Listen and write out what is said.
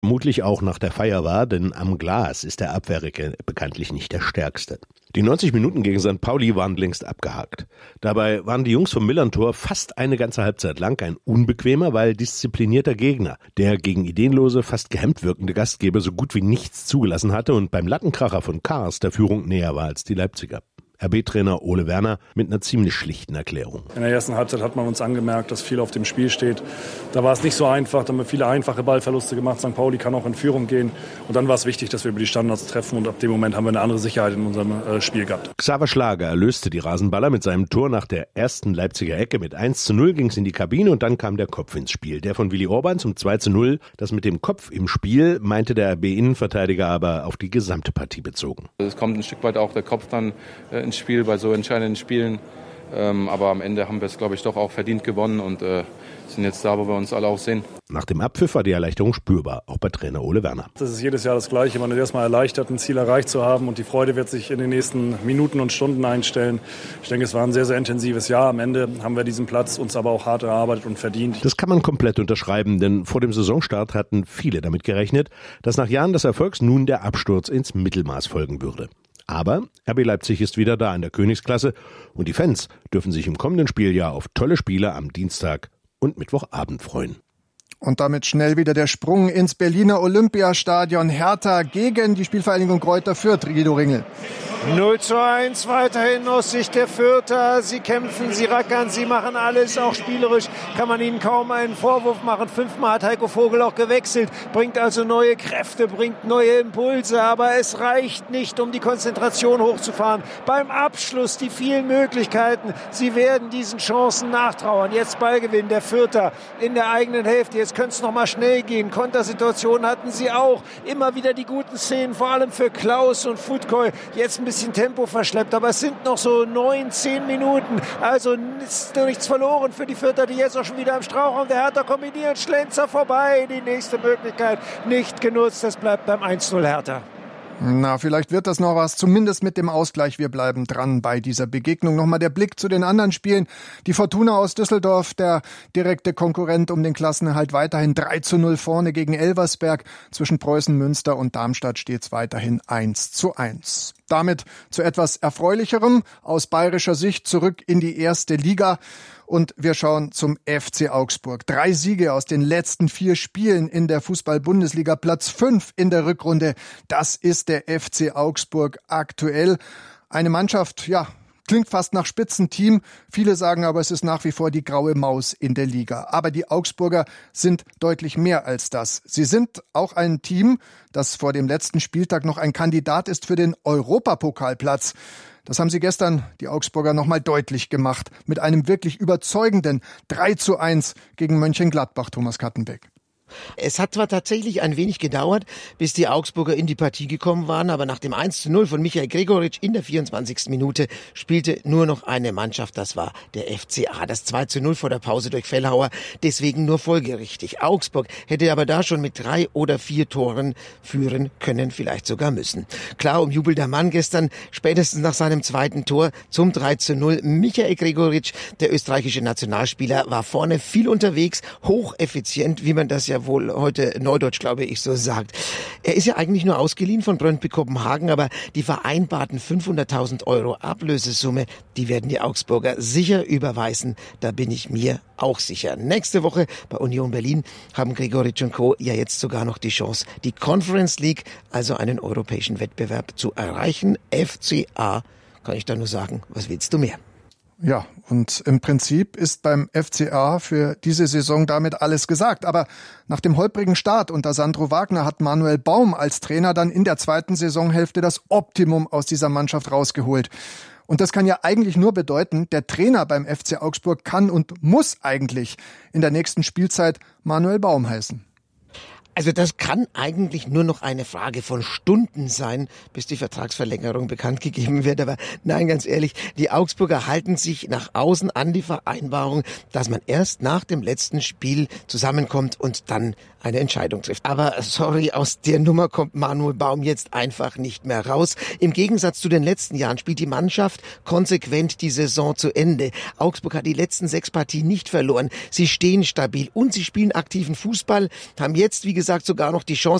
Vermutlich auch nach der Feier war, denn am Glas ist der Abwehrrecke bekanntlich nicht der stärkste. Die 90 Minuten gegen St. Pauli waren längst abgehakt. Dabei waren die Jungs vom Millerntor fast eine ganze Halbzeit lang ein unbequemer, weil disziplinierter Gegner, der gegen ideenlose, fast gehemmt wirkende Gastgeber so gut wie nichts zugelassen hatte und beim Lattenkracher von Kars der Führung näher war als die Leipziger. RB-Trainer Ole Werner mit einer ziemlich schlichten Erklärung. In der ersten Halbzeit hat man uns angemerkt, dass viel auf dem Spiel steht. Da war es nicht so einfach, da haben wir viele einfache Ballverluste gemacht. St. Pauli kann auch in Führung gehen. Und dann war es wichtig, dass wir über die Standards treffen. Und ab dem Moment haben wir eine andere Sicherheit in unserem Spiel gehabt. Xaver Schlager erlöste die Rasenballer mit seinem Tor nach der ersten Leipziger Ecke. Mit 1:0 ging es in die Kabine und dann kam der Kopf ins Spiel. Der von Willi Orban zum 2:0. Das mit dem Kopf im Spiel meinte der RB-Innenverteidiger aber auf die gesamte Partie bezogen. Es kommt ein Stück weit auch der Kopf dann ins Spiel bei so entscheidenden Spielen. Aber am Ende haben wir es, glaube ich, doch auch verdient gewonnen und sind jetzt da, wo wir uns alle auch sehen. Nach dem Abpfiff war die Erleichterung spürbar, auch bei Trainer Ole Werner. Das ist jedes Jahr das Gleiche. Man ist erstmal erleichtert, ein Ziel erreicht zu haben und die Freude wird sich in den nächsten Minuten und Stunden einstellen. Ich denke, es war ein sehr, sehr intensives Jahr. Am Ende haben wir diesen Platz uns aber auch hart erarbeitet und verdient. Das kann man komplett unterschreiben, denn vor dem Saisonstart hatten viele damit gerechnet, dass nach Jahren des Erfolgs nun der Absturz ins Mittelmaß folgen würde. Aber RB Leipzig ist wieder da in der Königsklasse und die Fans dürfen sich im kommenden Spieljahr auf tolle Spiele am Dienstag und Mittwochabend freuen. Und damit schnell wieder der Sprung ins Berliner Olympiastadion. Hertha gegen die Spielvereinigung Greuther Fürth, Guido Ringel. 0:1 weiterhin aus Sicht der Fürther. Sie kämpfen, sie rackern, sie machen alles. Auch spielerisch kann man ihnen kaum einen Vorwurf machen. 5-mal hat Heiko Vogel auch gewechselt, bringt also neue Kräfte, bringt neue Impulse. Aber es reicht nicht, um die Konzentration hochzufahren. Beim Abschluss die vielen Möglichkeiten. Sie werden diesen Chancen nachtrauern. Jetzt Ballgewinn der Fürther in der eigenen Hälfte. Jetzt könnte es noch mal schnell gehen. Kontersituationen hatten sie auch. Immer wieder die guten Szenen, vor allem für Klaus und Futkoy. Jetzt ein bisschen Tempo verschleppt, aber es sind noch so 9-10 Minuten. Also ist noch nichts verloren für die Fürther, die jetzt auch schon wieder im Strafraum der Hertha kombinieren. Schlenzer vorbei, die nächste Möglichkeit nicht genutzt. Es bleibt beim 1:0 Hertha. Na, vielleicht wird das noch was, zumindest mit dem Ausgleich. Wir bleiben dran bei dieser Begegnung. Nochmal der Blick zu den anderen Spielen. Die Fortuna aus Düsseldorf, der direkte Konkurrent um den Klassenerhalt, weiterhin 3:0 vorne gegen Elversberg. Zwischen Preußen Münster und Darmstadt steht es weiterhin 1:1. Damit zu etwas Erfreulicherem aus bayerischer Sicht zurück in die erste Liga. Und wir schauen zum FC Augsburg. 3 Siege aus den letzten 4 Spielen in der Fußball-Bundesliga. Platz 5 in der Rückrunde. Das ist der FC Augsburg aktuell. Eine Mannschaft, ja, klingt fast nach Spitzenteam. Viele sagen aber, es ist nach wie vor die graue Maus in der Liga. Aber die Augsburger sind deutlich mehr als das. Sie sind auch ein Team, das vor dem letzten Spieltag noch ein Kandidat ist für den Europapokalplatz. Das haben sie gestern, die Augsburger, nochmal deutlich gemacht. Mit einem wirklich überzeugenden 3:1 gegen Mönchengladbach, Thomas Kattenbeck. Es hat zwar tatsächlich ein wenig gedauert, bis die Augsburger in die Partie gekommen waren, aber nach dem 1:0 von Michael Gregoritsch in der 24. Minute spielte nur noch eine Mannschaft, das war der FCA. Das 2:0 vor der Pause durch Fellhauer, deswegen nur folgerichtig. Augsburg hätte aber da schon mit 3 oder 4 Toren führen können, vielleicht sogar müssen. Klar umjubelter Mann gestern, spätestens nach seinem zweiten Tor zum 3:0. Michael Gregoritsch, der österreichische Nationalspieler, war vorne viel unterwegs, hocheffizient, wie man das ja wohl heute neudeutsch, glaube ich, so sagt. Er ist ja eigentlich nur ausgeliehen von Brøndby Kopenhagen, aber die vereinbarten 500.000 € Ablösesumme, die werden die Augsburger sicher überweisen. Da bin ich mir auch sicher. Nächste Woche bei Union Berlin haben Gregoritsch und Co. ja jetzt sogar noch die Chance, die Conference League, also einen europäischen Wettbewerb, zu erreichen. FCA, kann ich da nur sagen, was willst du mehr? Ja, und im Prinzip ist beim FCA für diese Saison damit alles gesagt. Aber nach dem holprigen Start unter Sandro Wagner hat Manuel Baum als Trainer dann in der zweiten Saisonhälfte das Optimum aus dieser Mannschaft rausgeholt. Und das kann ja eigentlich nur bedeuten, der Trainer beim FC Augsburg kann und muss eigentlich in der nächsten Spielzeit Manuel Baum heißen. Also das kann eigentlich nur noch eine Frage von Stunden sein, bis die Vertragsverlängerung bekannt gegeben wird. Aber nein, ganz ehrlich, die Augsburger halten sich nach außen an die Vereinbarung, dass man erst nach dem letzten Spiel zusammenkommt und dann eine Entscheidung trifft. Aber sorry, aus der Nummer kommt Manuel Baum jetzt einfach nicht mehr raus. Im Gegensatz zu den letzten Jahren spielt die Mannschaft konsequent die Saison zu Ende. Augsburg hat die letzten 6 Partien nicht verloren. Sie stehen stabil und sie spielen aktiven Fußball, haben jetzt, wie gesagt, sogar noch die Chance,